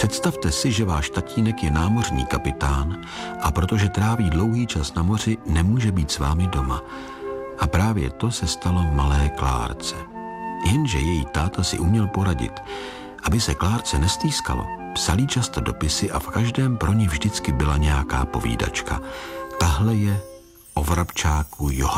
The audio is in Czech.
Představte si, že váš tatínek je námořní kapitán a protože tráví dlouhý čas na moři, nemůže být s vámi doma. A právě to se stalo malé Klárce. Jenže její táta si uměl poradit. Aby se Klárce nestýskalo, psal jí často dopisy a v každém pro ní vždycky byla nějaká povídačka. Tahle je o vrabčáku Johanovi.